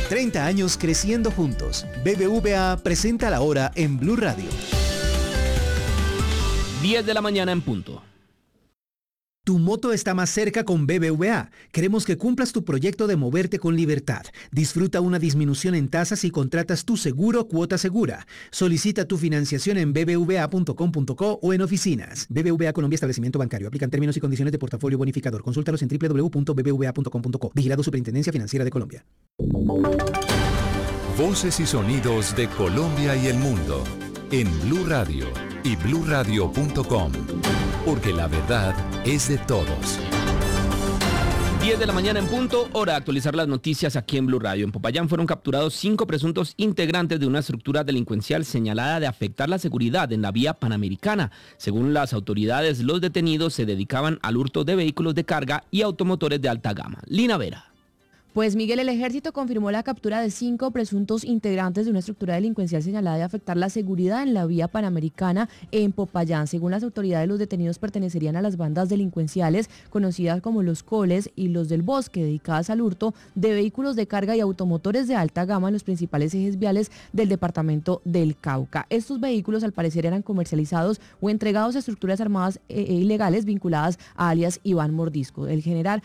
30 años creciendo juntos. BBVA presenta la hora en Blue Radio. 10 de la mañana en punto. Tu moto está más cerca con BBVA. Queremos que cumplas tu proyecto de moverte con libertad. Disfruta una disminución en tasas si contratas tu seguro Cuota Segura. Solicita tu financiación en bbva.com.co o en oficinas. BBVA Colombia, establecimiento bancario. Aplican términos y condiciones de portafolio bonificador. Consúltalos en www.bbva.com.co. Vigilado Superintendencia Financiera de Colombia. Voces y sonidos de Colombia y el mundo en Blue Radio y bluradio.com. Porque la verdad es de todos. 10 de la mañana en punto, hora de actualizar las noticias aquí en Blue Radio. En Popayán fueron capturados 5 presuntos integrantes de una estructura delincuencial señalada de afectar la seguridad en la vía panamericana. Según las autoridades, los detenidos se dedicaban al hurto de vehículos de carga y automotores de alta gama. Lina Vera. Pues Miguel, el ejército confirmó la captura de 5 presuntos integrantes de una estructura delincuencial señalada de afectar la seguridad en la vía panamericana en Popayán. Según las autoridades, los detenidos pertenecerían a las bandas delincuenciales conocidas como los Coles y los del Bosque, dedicadas al hurto de vehículos de carga y automotores de alta gama en los principales ejes viales del departamento del Cauca. Estos vehículos al parecer eran comercializados o entregados a estructuras armadas ilegales vinculadas a alias Iván Mordisco. El general